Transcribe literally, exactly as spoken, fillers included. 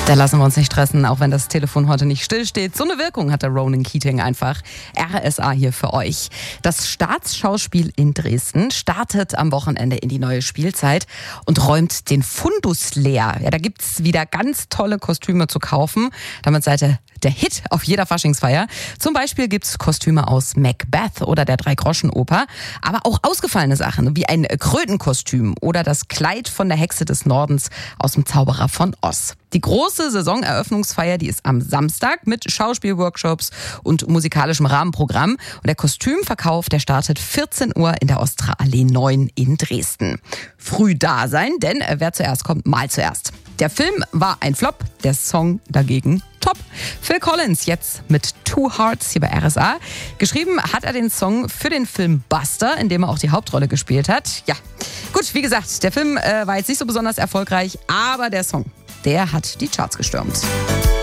Da lassen wir uns nicht stressen, auch wenn das Telefon heute nicht stillsteht. So eine Wirkung hat der Ronan Keating einfach. R S A hier für euch. Das Staatsschauspiel in Dresden startet am Wochenende in die neue Spielzeit und räumt den Fundus leer. Ja, da gibt's wieder ganz tolle Kostüme zu kaufen. Damit seid ihr der Hit auf jeder Faschingsfeier. Zum Beispiel gibt's Kostüme aus Macbeth oder der Drei-Groschen-Oper, aber auch ausgefallene Sachen wie ein Krötenkostüm oder das Kleid von der Hexe des Nordens aus dem Zauberer von Oz. Die große Saisoneröffnungsfeier, die ist am Samstag mit Schauspielworkshops und musikalischem Rahmenprogramm. Und der Kostümverkauf, der startet vierzehn Uhr in der Ostra Allee neun in Dresden. Früh da sein, denn wer zuerst kommt, mal zuerst. Der Film war ein Flop, der Song dagegen top. Phil Collins jetzt mit Two Hearts hier bei R S A. Geschrieben hat er den Song für den Film Buster, in dem er auch die Hauptrolle gespielt hat. Ja, gut, wie gesagt, der Film äh, war jetzt nicht so besonders erfolgreich, aber der Song, der hat die Charts gestürmt.